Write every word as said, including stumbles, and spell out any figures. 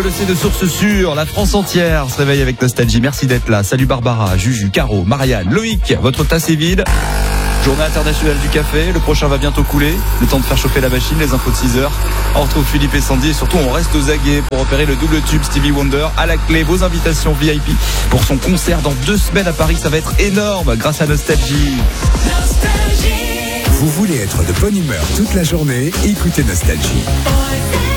le sais de source sûre, la France entière se réveille avec nostalgie. Merci d'être là. Salut Barbara, Juju, Caro, Marianne, Loïc, votre tasse est vide. Journée internationale du café, le prochain va bientôt couler. Le temps de faire chauffer la machine, les infos de six heures. On retrouve Philippe et Sandy et surtout on reste aux aguets pour repérer le double tube Stevie Wonder. À la clé, vos invitations V I P pour son concert dans deux semaines à Paris. Ça va être énorme grâce à Nostalgie. Nostalgie. Vous voulez être de bonne humeur toute la journée? Écoutez Nostalgie.